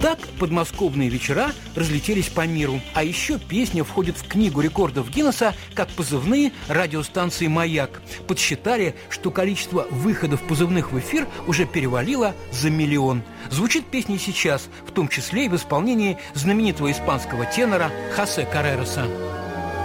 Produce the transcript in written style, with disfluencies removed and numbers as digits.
Так подмосковные вечера разлетелись по миру. А еще песня входит в книгу рекордов Гиннесса как позывные радиостанции «Маяк». Подсчитали, что количество выходов позывных в эфир уже перевалило за 1 миллион. Звучит песня сейчас, в том числе и в исполнении знаменитого испанского тенора Хосе Каррероса.